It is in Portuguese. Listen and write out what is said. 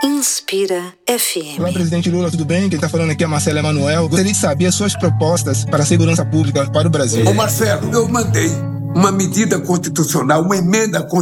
Inspira FM. Olá, presidente Lula, tudo bem? Quem está falando aqui é Marcelo Emanuel. Gostaria de saber as suas propostas para a segurança pública para o Brasil. Ô Marcelo, eu mandei uma medida constitucional, uma emenda constitucional